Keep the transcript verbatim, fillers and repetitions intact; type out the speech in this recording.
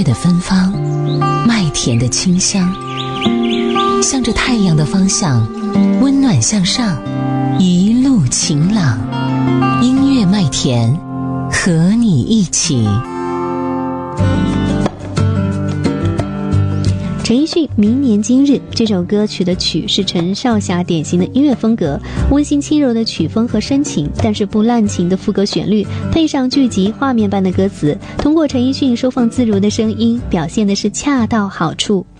的芬芳，麦田的清香，向着太阳的方向，温暖向上，一路晴朗。音乐麦田，和你一起。 陈奕迅《明年今日》这首歌曲的曲是陈少霞典型的音乐风格，温馨轻柔的曲风和深情但是不滥情的副歌旋律，配上剧集画面般的歌词，通过陈奕迅收放自如的声音，表现的是恰到好处。